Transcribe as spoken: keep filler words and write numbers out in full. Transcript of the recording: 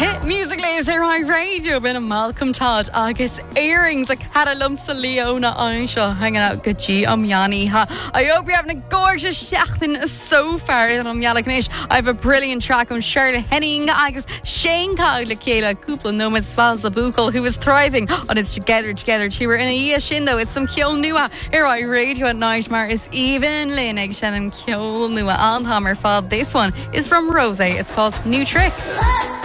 Hit music leaves ar an radio bin a Malcolm Todd agus earrings a cara lumsa Leona Aisha hanging out Gucci am Yanni ha. I hope you're having a gorgeous shachtin so far in am Yalaknish. I have a brilliant track on Charlotte Henning agus Shane Cog le Kayla Kupla Nomad Swalza Buchel who is thriving on his Together Together. She were in a year shindo with some Kill Nua ar I radio at night mar is even Linig Shannon Kill Nua Alhammer Fab. This one is from Rose. It's called New Trick.